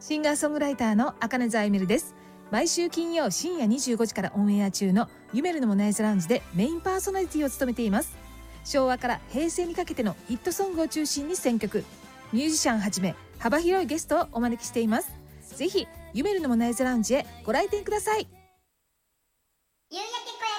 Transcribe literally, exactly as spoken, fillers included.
シンガーソングライターの赤根沢エミルです。毎週金曜深夜にじゅうごじからオンエア中の夢るのもナイスラウンジでメインパーソナリティを務めています。昭和から平成にかけてのヒットソングを中心に選曲、ミュージシャンはじめ幅広いゲストをお招きしています。ぜひ夢るのもナイスラウンジへご来店ください。 夕焼け小